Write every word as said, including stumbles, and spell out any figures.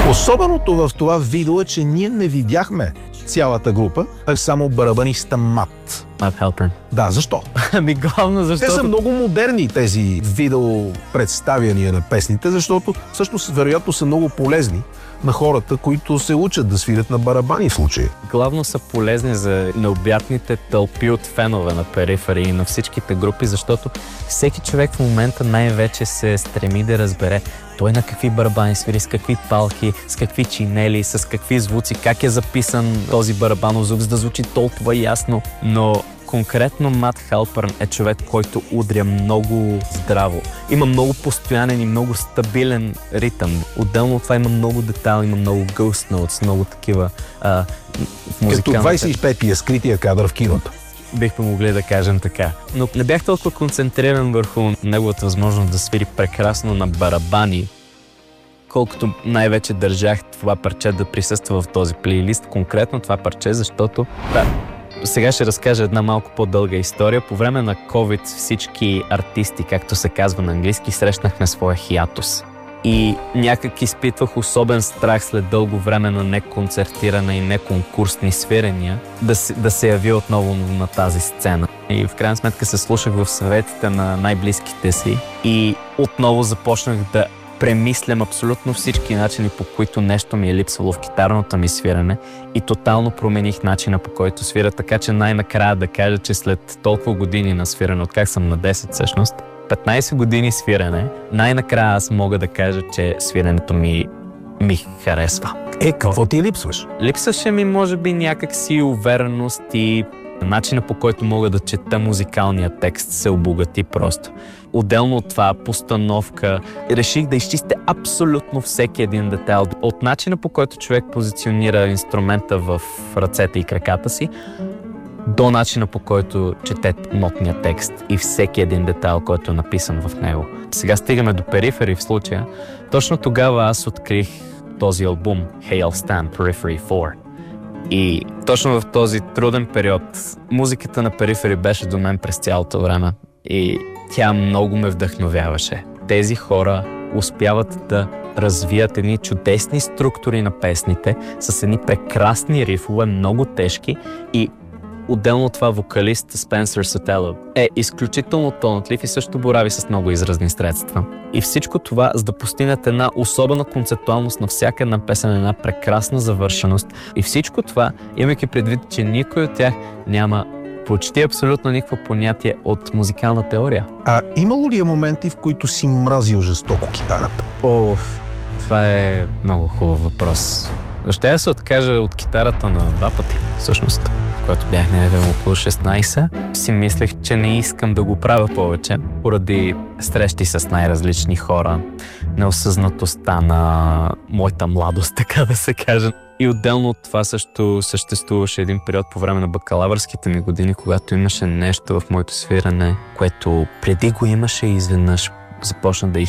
Особеното в това видео е, че ние не видяхме цялата група, а само барабаниста Мат. Мат Хелперн. Да, защо? Ами главно защото... Те са много модерни, тези видео представяния на песните, защото всъщност вероятно са много полезни на хората, които се учат да свирят на барабани в случая. Главно са полезни за необятните тълпи от фенове на Перифери и на всичките групи, защото всеки човек в момента най-вече се стреми да разбере той на какви барабани свири, с какви палки, с какви чинели, с какви звуци, как е записан този барабанов звук, за да звучи толкова ясно. Но конкретно Мат Хелперн е човек, който удря много здраво. Има много постоянен и много стабилен ритъм. Отделно от това има много детайли, има много ghost notes, много такива а, в музикалната... Като двайсет и петия скрития кадър в киното. Бихме могли да кажем така. Но не бях толкова концентриран върху неговата възможност да свири прекрасно на барабани, колкото най-вече държах това парче да присъства в този плейлист. Конкретно това парче, защото... Да, сега ще разкажа една малко по-дълга история. По време на COVID всички артисти, както се казва на английски, срещнахме своя хиатус. И някак изпитвах особен страх след дълго време на неконцертиране и неконкурсни свирения да се, да се яви отново на тази сцена. И в крайна сметка се слушах в съветите на най-близките си и отново започнах да премислям абсолютно всички начини, по които нещо ми е липсвало в китарното ми свирене и тотално промених начина, по който свиря, така че най-накрая да кажа, че след толкова години на свирене, от как съм на десет всъщност, петнайсет години свирене, най-накрая аз мога да кажа, че свиренето ми ми харесва. Е, какво ти липсваш? Липсваше ми, може би, някакси увереност и начина, по който мога да чета музикалния текст се обогати просто. Отделно от това, постановка, реших да изчистя абсолютно всеки един детайл. От начина, по който човек позиционира инструмента в ръцете и краката си, до начина, по който чете нотния текст и всеки един детайл, който е написан в него. Сега стигаме до Перифери в случая. Точно тогава аз открих този албум Hail Stand Periphery four. И точно в този труден период музиката на Перифери беше до мен през цялото време и тя много ме вдъхновяваше. Тези хора успяват да развият едни чудесни структури на песните с едни прекрасни рифове, много тежки, и отделно от това вокалист Спенсър Сотело е изключително талантлив и също борави с много изразни средства. И всичко това, за да постигнат една особена концептуалност на всяка една песен, една прекрасна завършеност. И всичко това, имайки предвид, че никой от тях няма почти абсолютно никакво понятие от музикална теория. А имало ли е моменти, в които си мразил жестоко китарата? О, това е много хубав въпрос. Ще я се откажа от китарата на два пъти, всъщност. Когато бях някъде около шестнайсет, си мислех, че не искам да го правя повече, поради срещи с най-различни хора, неосъзнатостта на моята младост, така да се каже. И отделно от това също съществуваше един период по време на бакалавърските ми години, когато имаше нещо в моето свирене, което преди го имаше и изведнъж започна да